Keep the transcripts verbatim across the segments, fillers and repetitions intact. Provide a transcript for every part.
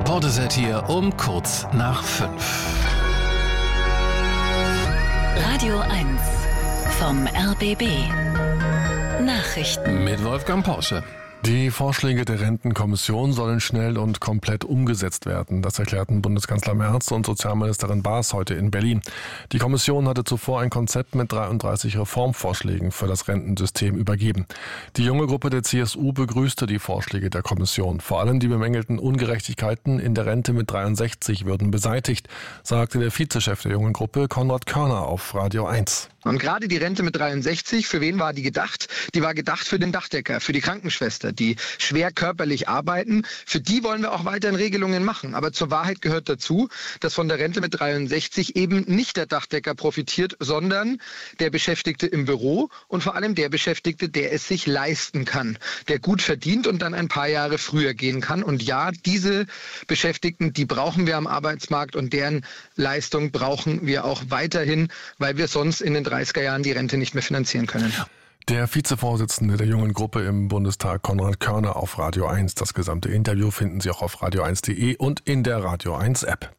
Portishead hier um kurz nach fünf. Radio eins vom R B B. Nachrichten mit Wolfgang Porsche. Die Vorschläge der Rentenkommission sollen schnell und komplett umgesetzt werden. Das erklärten Bundeskanzler Merz und Sozialministerin Baas heute in Berlin. Die Kommission hatte zuvor ein Konzept mit dreiunddreißig Reformvorschlägen für das Rentensystem übergeben. Die junge Gruppe der C S U begrüßte die Vorschläge der Kommission. Vor allem die bemängelten Ungerechtigkeiten in der Rente mit dreiundsechzig würden beseitigt, sagte der Vizechef der jungen Gruppe Konrad Körner auf Radio eins. Und gerade die Rente mit dreiundsechzig, für wen war die gedacht? Die war gedacht für den Dachdecker, für die Krankenschwester, die schwer körperlich arbeiten. Für die wollen wir auch weiterhin Regelungen machen. Aber zur Wahrheit gehört dazu, dass von der Rente mit dreiundsechzig eben nicht der Dachdecker profitiert, sondern der Beschäftigte im Büro und vor allem der Beschäftigte, der es sich leisten kann, der gut verdient und dann ein paar Jahre früher gehen kann. Und ja, diese Beschäftigten, die brauchen wir am Arbeitsmarkt und deren Leistung brauchen wir auch weiterhin, weil wir sonst in den dreißiger Jahren die Rente nicht mehr finanzieren können. Der Vizevorsitzende der jungen Gruppe im Bundestag, Konrad Körner, auf Radio eins. Das gesamte Interview finden Sie auch auf radio eins punkt de und in der Radio eins App.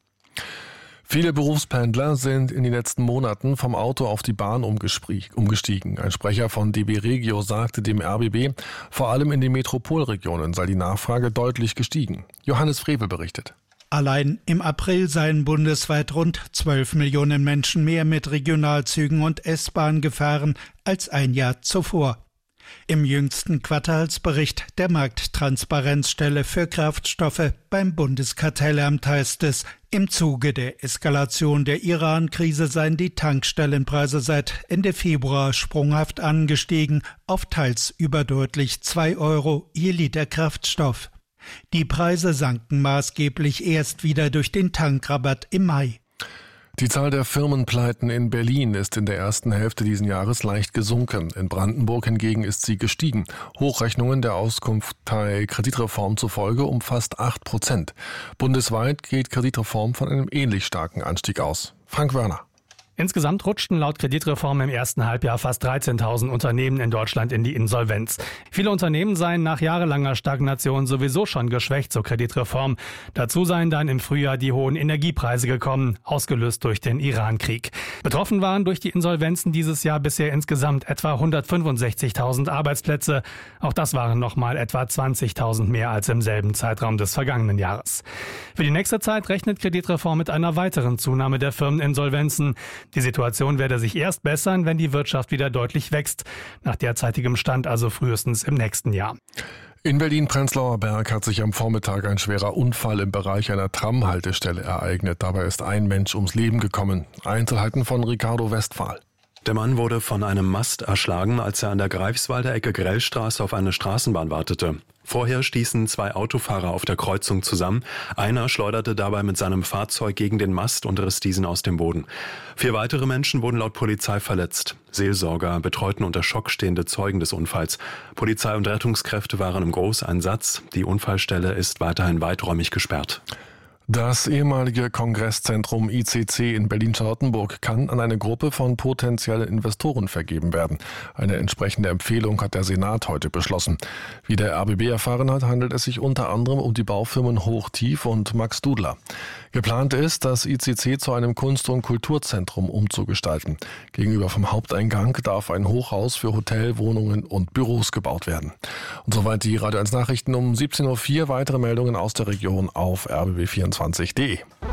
Viele Berufspendler sind in den letzten Monaten vom Auto auf die Bahn umgestiegen. Ein Sprecher von D B Regio sagte dem R B B, vor allem in den Metropolregionen sei die Nachfrage deutlich gestiegen. Johannes Frevel berichtet. Allein im April seien bundesweit rund zwölf Millionen Menschen mehr mit Regionalzügen und S-Bahn gefahren als ein Jahr zuvor. Im jüngsten Quartalsbericht der Markttransparenzstelle für Kraftstoffe beim Bundeskartellamt heißt es, im Zuge der Eskalation der Iran-Krise seien die Tankstellenpreise seit Ende Februar sprunghaft angestiegen auf teils überdeutlich zwei Euro je Liter Kraftstoff. Die Preise sanken maßgeblich erst wieder durch den Tankrabatt im Mai. Die Zahl der Firmenpleiten in Berlin ist in der ersten Hälfte dieses Jahres leicht gesunken. In Brandenburg hingegen ist sie gestiegen. Hochrechnungen der Auskunftei Kreditreform zufolge um fast acht Prozent. Bundesweit geht Kreditreform von einem ähnlich starken Anstieg aus. Frank Wörner. Insgesamt rutschten laut Kreditreform im ersten Halbjahr fast dreizehntausend Unternehmen in Deutschland in die Insolvenz. Viele Unternehmen seien nach jahrelanger Stagnation sowieso schon geschwächt zur Kreditreform. Dazu seien dann im Frühjahr die hohen Energiepreise gekommen, ausgelöst durch den Iran-Krieg. Betroffen waren durch die Insolvenzen dieses Jahr bisher insgesamt etwa hundertfünfundsechzigtausend Arbeitsplätze. Auch das waren nochmal etwa zwanzigtausend mehr als im selben Zeitraum des vergangenen Jahres. Für die nächste Zeit rechnet Kreditreform mit einer weiteren Zunahme der Firmeninsolvenzen. Die Situation werde sich erst bessern, wenn die Wirtschaft wieder deutlich wächst. Nach derzeitigem Stand also frühestens im nächsten Jahr. In Berlin-Prenzlauer Berg hat sich am Vormittag ein schwerer Unfall im Bereich einer Tramhaltestelle ereignet. Dabei ist ein Mensch ums Leben gekommen. Einzelheiten von Ricardo Westphal. Der Mann wurde von einem Mast erschlagen, als er an der Greifswalder Ecke Grellstraße auf eine Straßenbahn wartete. Vorher stießen zwei Autofahrer auf der Kreuzung zusammen. Einer schleuderte dabei mit seinem Fahrzeug gegen den Mast und riss diesen aus dem Boden. Vier weitere Menschen wurden laut Polizei verletzt. Seelsorger betreuten unter Schock stehende Zeugen des Unfalls. Polizei und Rettungskräfte waren im Großeinsatz. Die Unfallstelle ist weiterhin weiträumig gesperrt. Das ehemalige Kongresszentrum I C C in Berlin-Charlottenburg kann an eine Gruppe von potenziellen Investoren vergeben werden. Eine entsprechende Empfehlung hat der Senat heute beschlossen. Wie der R B B erfahren hat, handelt es sich unter anderem um die Baufirmen Hochtief und Max Dudler. Geplant ist, das I C C zu einem Kunst- und Kulturzentrum umzugestalten. Gegenüber vom Haupteingang darf ein Hochhaus für Hotel, Wohnungen und Büros gebaut werden. Und soweit die Radio eins Nachrichten um siebzehn Uhr vier. Weitere Meldungen aus der Region auf r b b vierundzwanzig punkt de.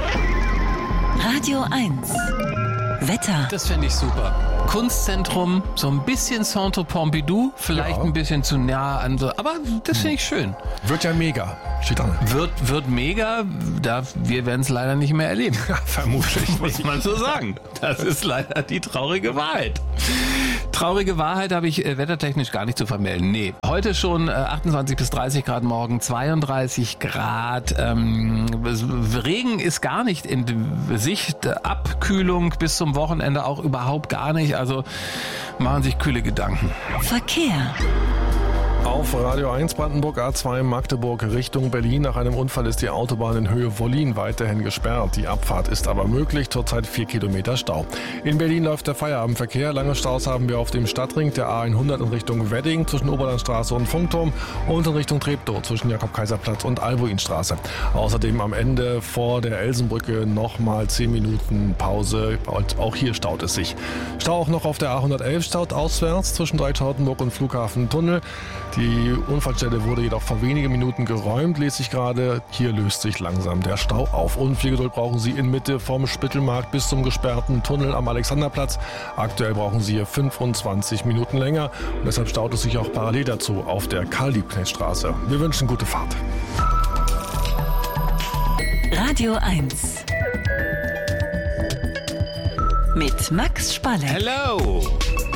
Radio eins Wetter. Das finde ich super. Kunstzentrum, so ein bisschen Centre Pompidou, vielleicht ja. ein bisschen zu nah an so, aber das finde ich schön. Wird ja mega. Steht dran. Wird, wird mega, da, wir werden es leider nicht mehr erleben. Ja, vermutlich. Muss man so sagen. Das ist leider die traurige Wahrheit. Traurige Wahrheit habe ich äh, wettertechnisch gar nicht zu vermelden. Nee, heute schon äh, achtundzwanzig bis dreißig Grad, morgen zweiunddreißig Grad. Ähm, Regen ist gar nicht in Sicht. Abkühlung bis zum Wochenende auch überhaupt gar nicht. Also machen sich kühle Gedanken. Verkehr. Auf Radio eins Brandenburg A zwei Magdeburg Richtung Berlin. Nach einem Unfall ist die Autobahn in Höhe Wollin weiterhin gesperrt. Die Abfahrt ist aber möglich, zurzeit vier Kilometer Stau. In Berlin läuft der Feierabendverkehr. Lange Staus haben wir auf dem Stadtring der A hundert in Richtung Wedding zwischen Oberlandstraße und Funkturm und in Richtung Treptow zwischen Jakob-Kaiser-Platz und Albuinstraße. Außerdem am Ende vor der Elsenbrücke nochmal zehn Minuten Pause. Und auch hier staut es sich. Stau auch noch auf der A hundertelf, staut auswärts zwischen Dreieck-Charlottenburg und Flughafentunnel. Die Unfallstelle wurde jedoch vor wenigen Minuten geräumt, lese ich gerade. Hier löst sich langsam der Stau auf. Und viel Geduld brauchen Sie in Mitte vom Spittelmarkt bis zum gesperrten Tunnel am Alexanderplatz. Aktuell brauchen Sie hier fünfundzwanzig Minuten länger. Und deshalb staut es sich auch parallel dazu auf der Karl-Liebknecht-Straße. Wir wünschen gute Fahrt. Radio eins mit Max Spalleck. Hello!